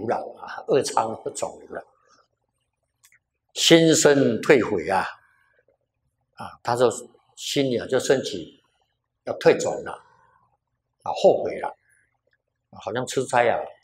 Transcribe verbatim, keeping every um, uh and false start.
瘤了啊，恶疮肿瘤了，心生退悔啊，啊，他就心里啊就升起要退转了，啊，后悔了，好像出差啊